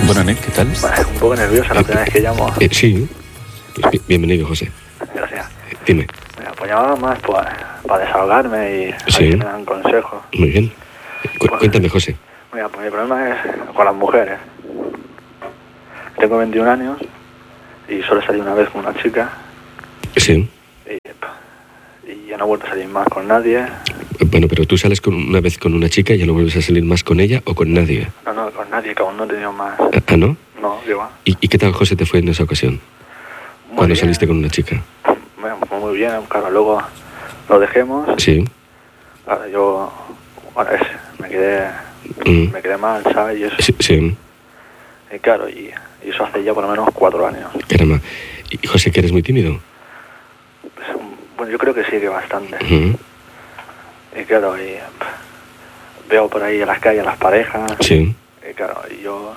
Buenas, ¿qué tal? Bueno, un poco nerviosa la primera vez que llamo. Sí. Bienvenido, José. Gracias. Dime. Me apoyaba más para desahogarme y a ver Sí. si me dan consejos. Muy bien. Cuéntame, José. Mira, pues mi problema es con las mujeres. Tengo 21 años y solo salí una vez con una chica Sí. y ya no he vuelto a salir más con nadie. Bueno, pero tú sales una vez con una chica y ya no vuelves a salir más con ella o con nadie. No, con nadie, que aún no he tenido más. ¿Ah, no? No, igual. ¿Y qué tal, José, te fue en esa ocasión? Cuando saliste con una chica. Bueno, pues muy bien, claro, luego lo dejemos. Sí. Claro, yo me quedé mal, ¿sabes? Y eso. Sí. Y claro, y eso hace ya por lo menos 4 años. Caramba. ¿Y José, que eres muy tímido? Bueno, yo creo que sí, que bastante. Uh-huh. Y claro, veo por ahí en las calles a las parejas. Sí. Y claro, y yo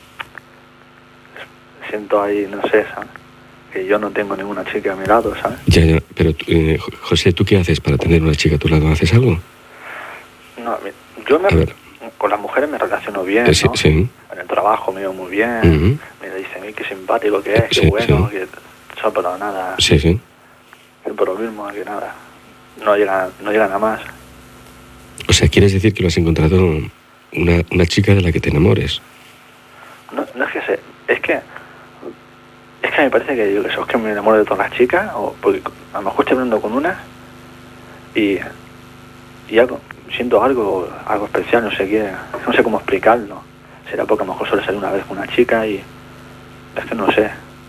siento ahí, no sé, ¿sabes? Que yo no tengo ninguna chica a mi lado, ¿sabes? Ya, pero José, ¿tú qué haces para tener una chica a tu lado? ¿Haces algo? No, yo con las mujeres me relaciono bien, ¿no? Sí. En el trabajo me veo muy bien. Uh-huh. Me dicen, qué simpático que es, qué bueno, que eso, pero nada. Sí. Es por lo mismo, que nada. No llega nada más. O sea, ¿quieres decir que lo has encontrado una chica de la que te enamores? No es que sé, es que me parece que yo es que me enamoro de todas las chicas, o porque a lo mejor estoy hablando con una y siento algo especial, no sé cómo explicarlo. Será porque a lo mejor solo salí una vez con una chica y es que no sé.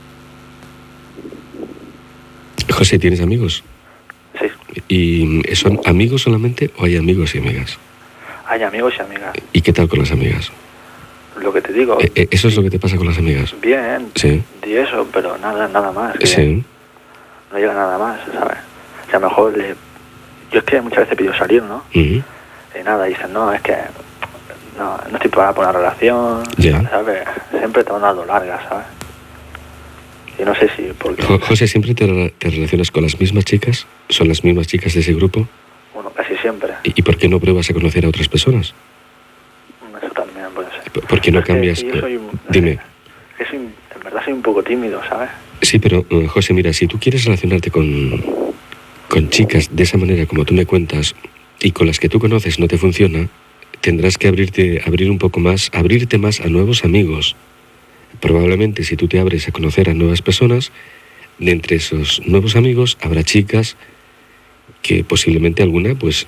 José, ¿tienes amigos? Sí. ¿Y son amigos solamente o hay amigos y amigas? Hay amigos y amigas. ¿Y qué tal con las amigas? Lo que te digo. ¿Eso es lo que te pasa con las amigas? Bien. Sí. Y eso, pero nada más. Sí. No llega nada más, ¿sabes? O sea, a lo mejor yo es que muchas veces pido salir, ¿no? Uh-huh. Y nada, dicen, no, es que no estoy preparada para una relación, Ya. ¿sabes? Siempre te van dando largas, ¿sabes? Y no sé si... porque José, ¿siempre te relacionas con las mismas chicas? ¿Son las mismas chicas de ese grupo? Bueno, casi siempre. ¿Y por qué no pruebas a conocer a otras personas? Eso también puede ser. ¿Por qué no cambias? Sí, Dime. En verdad soy un poco tímido, ¿sabes? Sí, pero José, mira, si tú quieres relacionarte con chicas de esa manera como tú me cuentas y con las que tú conoces no te funciona, tendrás que abrir un poco más, abrirte más a nuevos amigos. Probablemente si tú te abres a conocer a nuevas personas, de entre esos nuevos amigos habrá chicas que posiblemente alguna pues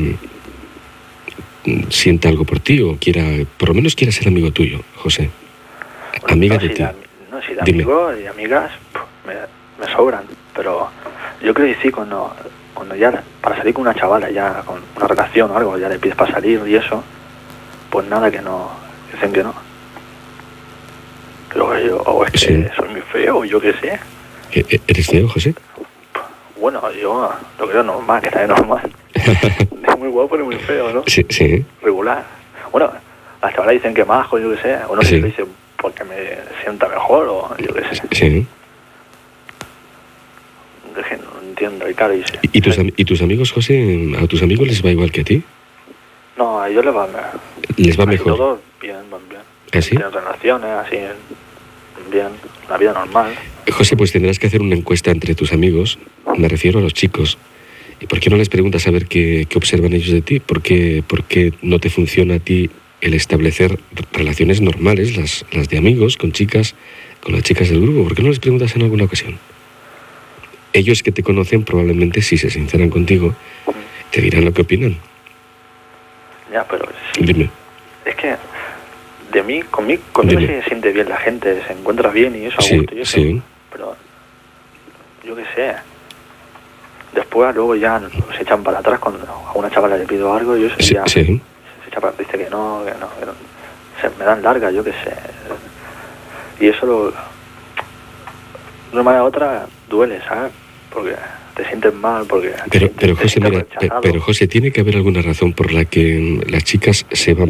sienta algo por ti o por lo menos quiera ser amigo tuyo, José. Bueno, Amiga de ti. De Dime. amigos y amigas me sobran, pero yo creo que sí, cuando ya para salir con una chavala, ya con una relación o algo, ya le pides para salir y eso, pues nada, que dicen que no. O es que Sí. soy muy feo, yo qué sé. ¿Eres feo, José? Bueno, yo lo creo normal, que está de normal. Es muy guapo y muy feo, ¿no? Sí. Regular. Bueno, las chavalas dicen que majo, yo qué sé. O no sé Sí. si lo dicen porque me sienta mejor o yo qué sé. Sí. Es que no entiendo. Y claro, ¿Y tus amigos, José, a tus amigos les va igual que a ti? no, a ellos les va ¿Les va casi mejor? todos bien, van bien. ¿Ah, sí? Tienen relaciones, así, bien, una vida normal. José, pues tendrás que hacer una encuesta entre tus amigos, me refiero a los chicos. ¿Y por qué no les preguntas a ver qué observan ellos de ti? ¿Por qué no te funciona a ti el establecer relaciones normales, las de amigos, con las chicas del grupo? ¿Por qué no les preguntas en alguna ocasión? Ellos que te conocen probablemente, si se sinceran contigo, te dirán lo que opinan. Ya, pero sí. Dime. Es que conmigo Dime. se siente bien la gente, se encuentra bien y eso, a Sí, gusto y eso. sí. Pero yo qué sé. Después luego ya se echan para atrás cuando a una chavala le pido algo y eso Sí, ya sí. se echa para atrás, dice que no. Me dan larga, yo qué sé. Y eso de una manera u otra duele, ¿sabes? Porque te sientes mal, porque Pero te José, sientes mira, rechazado. pero José, tiene que haber alguna razón por la que las chicas se van